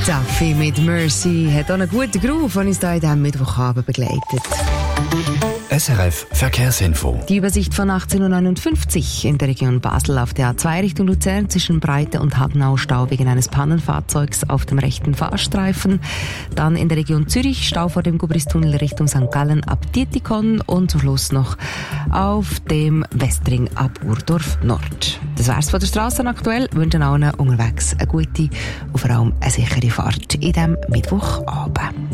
Duffy mit Mercy hat auch einen guten Groove, den uns hier in diesem Mittwochabend begleitet. SRF Verkehrsinfo. Die Übersicht von 18.59 Uhr in der Region Basel auf der A2 Richtung Luzern zwischen Breite und Hadenau Stau wegen eines Pannenfahrzeugs auf dem rechten Fahrstreifen. Dann in der Region Zürich Stau vor dem Gubristunnel Richtung St. Gallen ab Dietikon und zum Schluss noch auf dem Westring ab Urdorf Nord. Das wär's von der Straße aktuell. Wir wünschen allen unterwegs eine gute und vor allem eine sichere Fahrt in diesem Mittwochabend.